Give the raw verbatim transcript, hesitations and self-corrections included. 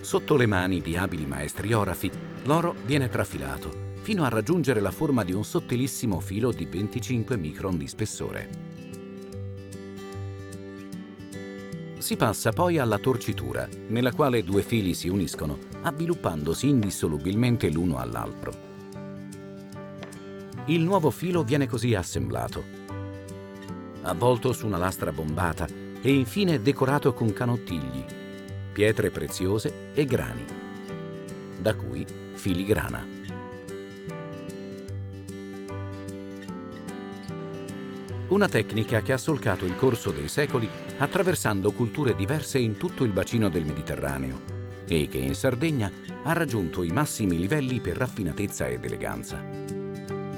Sotto le mani di abili maestri orafi, l'oro viene trafilato fino a raggiungere la forma di un sottilissimo filo di venticinque micron di spessore. Si passa poi alla torcitura, nella quale due fili si uniscono, avviluppandosi indissolubilmente l'uno all'altro. Il nuovo filo viene così assemblato, avvolto su una lastra bombata e infine decorato con canottigli, pietre preziose e grani, da cui filigrana. Una tecnica che ha solcato il corso dei secoli attraversando culture diverse in tutto il bacino del Mediterraneo e che in Sardegna ha raggiunto i massimi livelli per raffinatezza ed eleganza.